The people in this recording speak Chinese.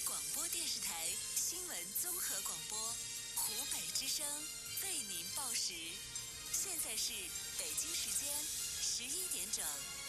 广播电视台新闻综合广播，湖北之声为您报时。现在是北京时间11点整。